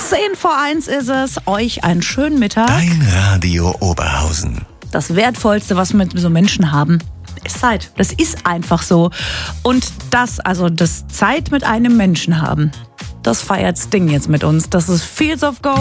10:10 ist es. Euch einen schönen Mittag. Dein Radio Oberhausen. Das Wertvollste, was wir mit so Menschen haben, ist Zeit. Das ist einfach so. Und das Zeit mit einem Menschen haben, das feiert Sting jetzt mit uns. Das ist Fields of Gold.